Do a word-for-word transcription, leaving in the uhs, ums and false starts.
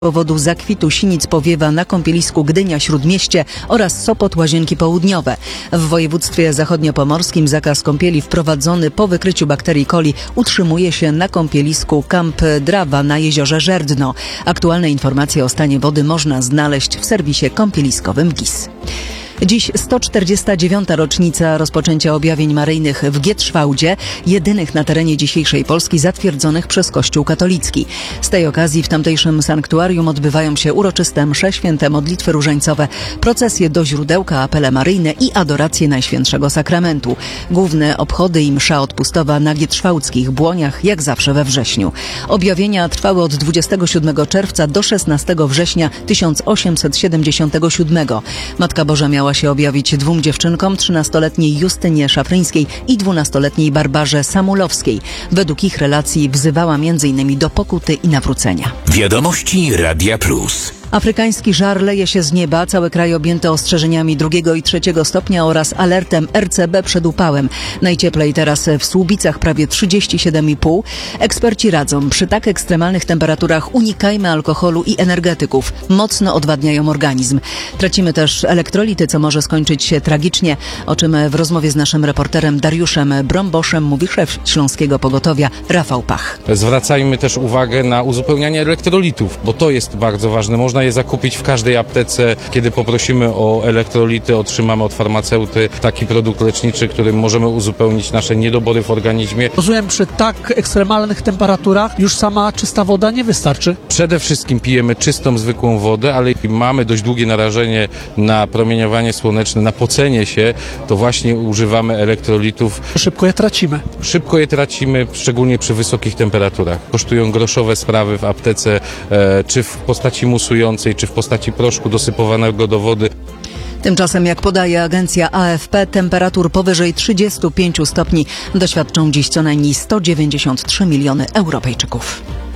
powodu zakwitu sinic powiewa na kąpielisku Gdynia-Śródmieście oraz Sopot-Łazienki Południowe. W województwie zachodniopomorskim zakaz kąpieli wprowadzony po wykryciu bakterii coli utrzymuje się na kąpielisku Camp Drawa na jeziorze Żerdno. Aktualne informacje o stanie wody można znaleźć w serwisie kąpieliskowym G I S. Dziś sto czterdziesta dziewiąta rocznica rozpoczęcia objawień maryjnych w Gietrzwałdzie, jedynych na terenie dzisiejszej Polski zatwierdzonych przez Kościół katolicki. Z tej okazji w tamtejszym sanktuarium odbywają się uroczyste msze święte, modlitwy różańcowe, procesje do źródełka, apele maryjne i adoracje Najświętszego Sakramentu. Główne obchody i msza odpustowa na gietrzwałdzkich Błoniach, jak zawsze we wrześniu. Objawienia trwały od dwudziestego siódmego czerwca do szesnastego września tysiąc osiemset siedemdziesiątego siódmego. Matka Boża miała się objawić dwóm dziewczynkom, trzynastoletniej Justynie Szafryńskiej i dwunastoletniej Barbarze Samulowskiej. Według ich relacji wzywała między innymi do pokuty i nawrócenia. Wiadomości Radia Plus. Afrykański żar leje się z nieba. Cały kraj objęty ostrzeżeniami drugiego i trzeciego stopnia oraz alertem R C B przed upałem. Najcieplej teraz w Słubicach, prawie trzydzieści siedem i pół. Eksperci radzą, przy tak ekstremalnych temperaturach unikajmy alkoholu i energetyków. Mocno odwadniają organizm. Tracimy też elektrolity, co może skończyć się tragicznie, o czym w rozmowie z naszym reporterem Dariuszem Brąboszem mówi szef Śląskiego Pogotowia Rafał Pach. Zwracajmy też uwagę na uzupełnianie elektrolitów, bo to jest bardzo ważne. Można je zakupić w każdej aptece. Kiedy poprosimy o elektrolity, otrzymamy od farmaceuty taki produkt leczniczy, którym możemy uzupełnić nasze niedobory w organizmie. Rozumiem, przy tak ekstremalnych temperaturach już sama czysta woda nie wystarczy? Przede wszystkim pijemy czystą, zwykłą wodę, ale mamy dość długie narażenie na promieniowanie słoneczne, na pocenie się, to właśnie używamy elektrolitów. Szybko je tracimy. Szybko je tracimy, szczególnie przy wysokich temperaturach. Kosztują groszowe sprawy w aptece, e, czy w postaci musującej, czy w postaci proszku dosypowanego do wody. Tymczasem, jak podaje agencja A F P, temperatur powyżej trzydziestu pięciu stopni doświadczą dziś co najmniej sto dziewięćdziesiąt trzy miliony Europejczyków.